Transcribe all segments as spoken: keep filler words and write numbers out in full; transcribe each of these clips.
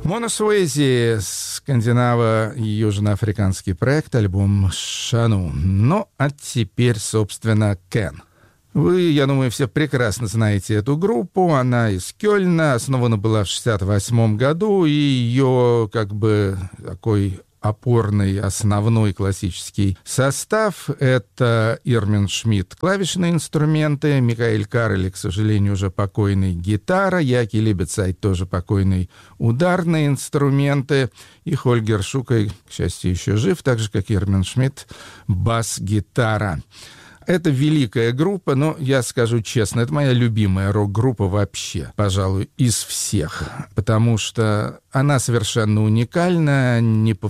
Мона Суэзи, скандинаво- и южноафриканский проект, альбом «Шану». Ну, а теперь, собственно, Кен. Вы, я думаю, все прекрасно знаете эту группу. Она из Кёльна, основана была в шестьдесят восьмом году, и ее как бы такой опорный, основной классический состав — это Ирмин Шмидт — клавишные инструменты, Микаэль Карели, к сожалению, уже покойный, гитара, Яки Либецайт, тоже покойный, ударные инструменты, и Хольгер Шукай, к счастью, еще жив, так же, как Ирмин Шмидт, бас-гитара. Это великая группа, но я скажу честно, это моя любимая рок-группа вообще, пожалуй, из всех, потому что она совершенно уникальна,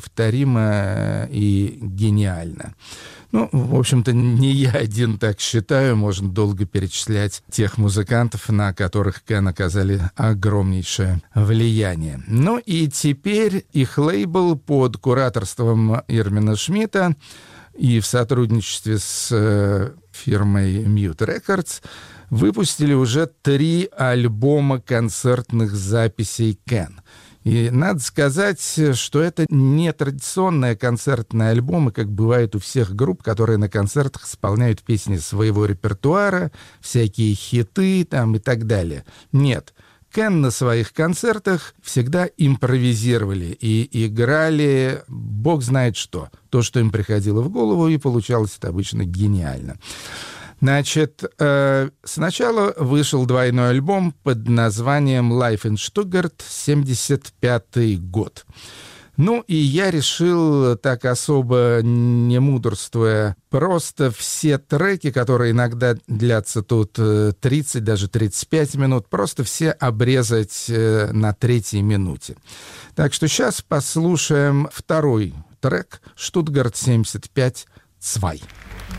неповторима и гениальна. Ну, в общем-то, не я один так считаю, можно долго перечислять тех музыкантов, на которых Кен оказали огромнейшее влияние. Ну и теперь их лейбл под кураторством Ирмина Шмидта и в сотрудничестве с э, фирмой Mute Records выпустили уже три альбома концертных записей Кен. И надо сказать, что это не традиционные концертные альбомы, как бывает у всех групп, которые на концертах исполняют песни своего репертуара, всякие хиты там и так далее. Нет. Кен на своих концертах всегда импровизировали и играли бог знает что. То, что им приходило в голову, и получалось это обычно гениально. Значит, э, сначала вышел двойной альбом под названием «Live in Stuttgart», семьдесят пятый год. Ну, и я решил, так особо не мудрствуя, просто все треки, которые иногда длятся тут тридцать, даже тридцать пять минут, просто все обрезать на третьей минуте. Так что сейчас послушаем второй трек «Штутгарт семьдесят пять. Цвай».